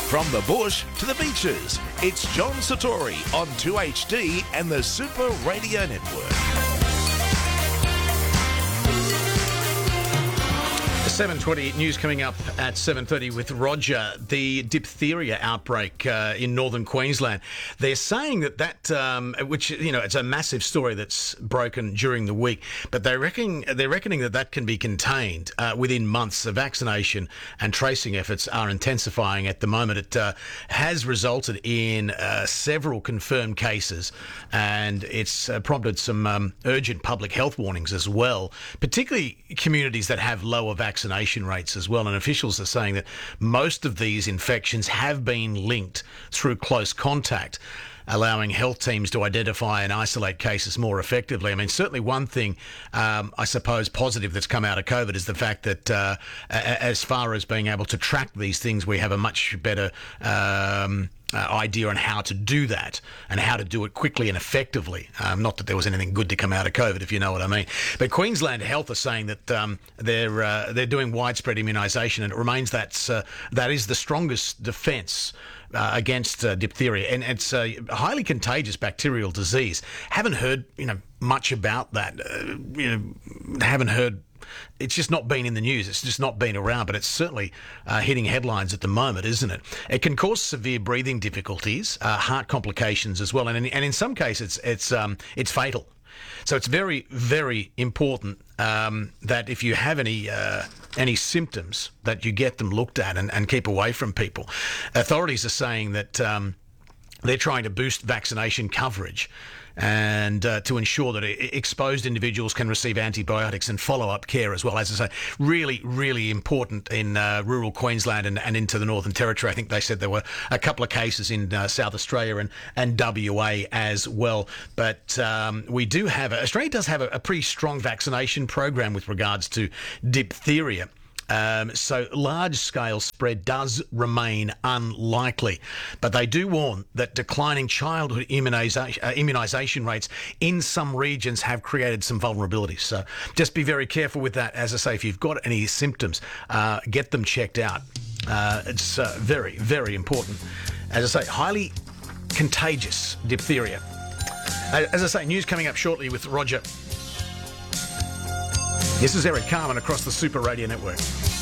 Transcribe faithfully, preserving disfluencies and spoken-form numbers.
From the bush to the beaches, it's John Satori on two H D and the Super Radio Network. seven twenty news coming up at seven thirty with Roger. The diphtheria outbreak uh, in northern Queensland. They're saying that that, um, which, you know, it's a massive story that's broken during the week, but they reckon, they're reckoning that that can be contained uh, within months. The vaccination and tracing efforts are intensifying at the moment. It uh, has resulted in uh, several confirmed cases, and it's uh, prompted some um, urgent public health warnings as well, particularly communities that have lower vaccination vaccination rates as well, and officials are saying that most of these infections have been linked through close contact, allowing health teams to identify and isolate cases more effectively. I mean, certainly one thing, um, I suppose, positive that's come out of COVID is the fact that uh, a- as far as being able to track these things, we have a much better um, uh, idea on how to do that and how to do it quickly and effectively. Um, not that there was anything good to come out of COVID, if you know what I mean. But Queensland Health are saying that um, they're uh, they're doing widespread immunisation, and it remains that's uh, that is the strongest defence Uh, against uh, diphtheria, and it's a highly contagious bacterial disease. Haven't heard, you know, much about that. Uh, you know, haven't heard. It's just not been in the news. It's just not been around, but it's certainly uh, hitting headlines at the moment, isn't it? It can cause severe breathing difficulties, uh, heart complications as well, and in, and in some cases, it's um, it's fatal. So it's very, very important um, that if you have any uh, any symptoms, that you get them looked at and, and keep away from people. Authorities are saying that um, they're trying to boost vaccination coverage and uh, to ensure that exposed individuals can receive antibiotics and follow-up care as well. As I say, really, really important in uh, rural Queensland and, and into the Northern Territory. I think they said there were a couple of cases in uh, South Australia and, and W A as well. But um, we do have, a, Australia does have a, a pretty strong vaccination program with regards to diphtheria. Um, so large-scale spread does remain unlikely, but they do warn that declining childhood immunisation, uh, immunisation rates in some regions have created some vulnerabilities. So just be very careful with that. As I say, if you've got any symptoms, uh, get them checked out. Uh, it's uh, very, very important. As I say, highly contagious diphtheria. Uh, as I say, news coming up shortly with Roger. This is Eric Carmen across the Super Radio Network.